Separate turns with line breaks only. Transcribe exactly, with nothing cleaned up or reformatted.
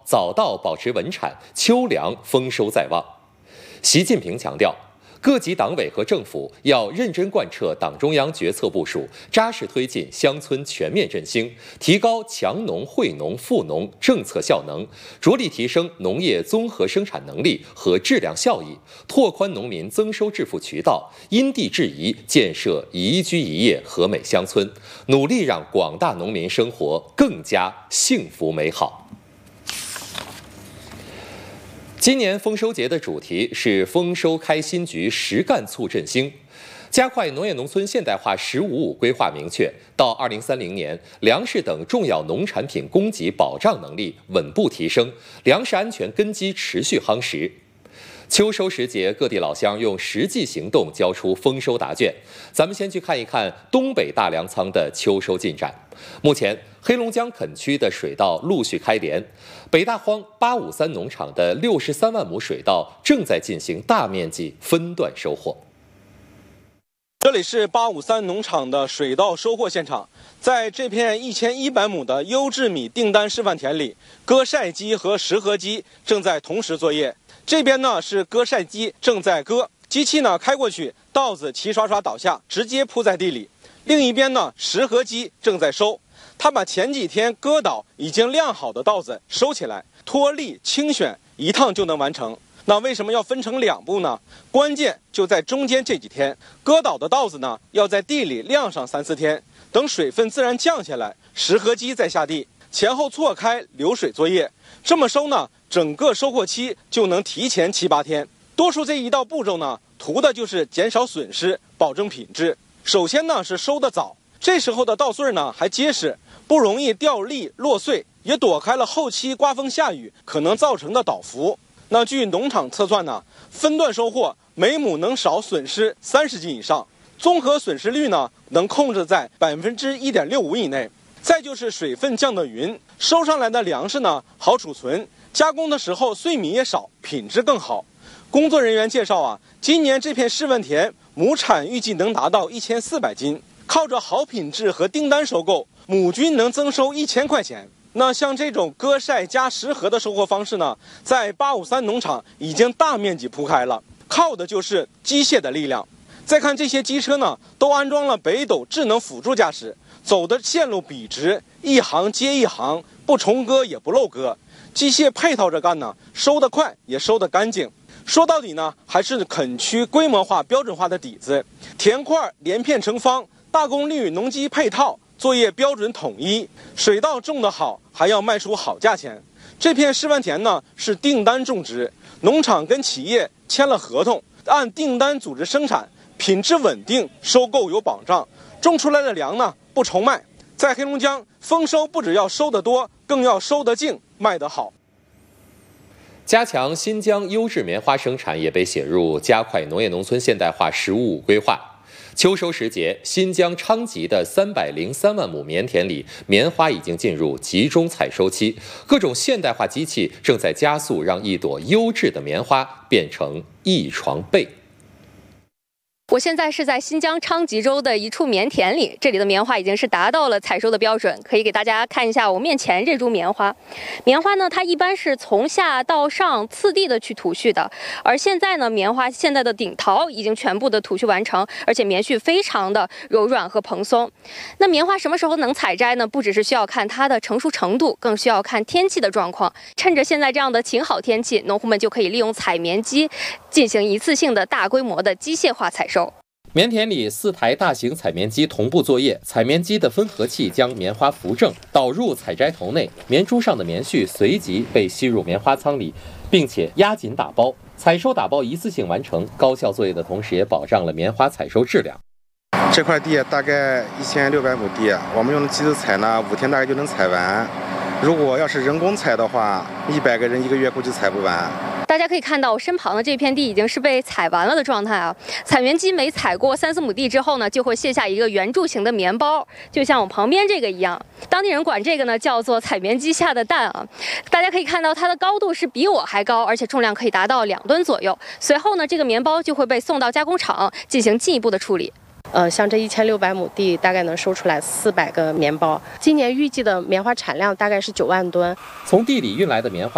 早稻保持稳产，秋粮丰收在望。习近平强调，各级党委和政府要认真贯彻党中央决策部署，扎实推进乡村全面振兴，提高强农、惠农、富农政策效能，着力提升农业综合生产能力和质量效益，拓宽农民增收致富渠道，因地制宜建设宜居宜业和美乡村，努力让广大农民生活更加幸福美好。今年丰收节的主题是丰收开新局，实干促振兴。加快农业农村现代化“十五五”规划明确，到二零三零年，粮食等重要农产品供给保障能力稳步提升，粮食安全根基持续夯实。秋收时节，各地老乡用实际行动交出丰收答卷。咱们先去看一看东北大粮仓的秋收进展。目前，黑龙江垦区的水稻陆续开镰，北大荒八五三农场的六十三万亩水稻正在进行大面积分段收获。
这里是八五三农场的水稻收获现场，在这片一千一百亩的优质米订单示范田里，割晒机和石禾机正在同时作业。这边呢是割晒机正在割，机器呢开过去，稻子齐刷刷倒下，直接铺在地里。另一边呢，石禾机正在收，他把前几天割倒已经晾好的稻子收起来，脱粒清选，一趟就能完成。那为什么要分成两步呢？关键就在中间这几天，割倒的稻子呢要在地里晾上三四天，等水分自然降下来，石禾机再下地，前后错开流水作业。这么收呢，整个收获期就能提前七八天。多数这一道步骤呢，图的就是减少损失，保证品质。首先呢是收得早，这时候的稻穗呢还结实，不容易掉粒落穗，也躲开了后期刮风下雨可能造成的倒伏。那据农场测算呢，分段收获每亩能少损失三十斤以上，综合损失率呢能控制在百分之一点六五以内。再就是水分降得匀，收上来的粮食呢好储存，加工的时候碎米也少，品质更好。工作人员介绍啊，今年这片示范田亩产预计能达到一千四百斤，靠着好品质和订单收购，亩均能增收一千块钱。那像这种割晒加石禾的收获方式呢，在八五三农场已经大面积铺开了，靠的就是机械的力量。再看这些机车呢，都安装了北斗智能辅助驾驶，走的线路笔直，一行接一行，不重割也不漏割，机械配套着干呢，收得快也收得干净。说到底呢，还是垦区规模化标准化的底子，田块连片成方，大功率农机配套，作业标准统一，水稻种得好，还要卖出好价钱。这片示范田呢是订单种植，农场跟企业签了合同，按订单组织生产，品质稳定，收购有保障，种出来的粮呢不愁卖。在黑龙江，丰收不只要收得多，更要收得净，卖得好。
加强新疆优质棉花生产也被写入加快农业农村现代化“十五五”规划。秋收时节，新疆昌吉的三百零三万亩棉田里，棉花已经进入集中采收期，各种现代化机器正在加速让一朵优质的棉花变成一床被。
我现在是在新疆昌吉州的一处棉田里，这里的棉花已经是达到了采收的标准，可以给大家看一下我面前这株棉花。棉花呢，它一般是从下到上次第的去吐絮的，而现在呢，棉花现在的顶桃已经全部的吐絮完成，而且棉絮非常的柔软和蓬松。那棉花什么时候能采摘呢？不只是需要看它的成熟程度，更需要看天气的状况。趁着现在这样的晴好天气，农户们就可以利用采棉机进行一次性的大规模的机械化采收。
棉田里四台大型采棉机同步作业，采棉机的分合器将棉花扶正，导入采摘头内，棉株上的棉絮随即被吸入棉花仓里，并且压紧打包。采收打包一次性完成，高效作业的同时也保障了棉花采收质量。
这块地大概一千六百亩地，我们用的机子采呢，五天大概就能采完。如果要是人工采的话，一百个人一个月估计采不完。
大家可以看到，我身旁的这片地已经是被采完了的状态啊。采棉机每采过三四亩地之后呢，就会卸下一个圆柱形的棉包，就像我旁边这个一样。当地人管这个呢叫做采棉机下的蛋啊。大家可以看到，它的高度是比我还高，而且重量可以达到两吨左右。随后呢，这个棉包就会被送到加工厂进行进一步的处理。
呃，像这一千六百亩地，大概能收出来四百个棉包。今年预计的棉花产量大概是九万吨。
从地里运来的棉花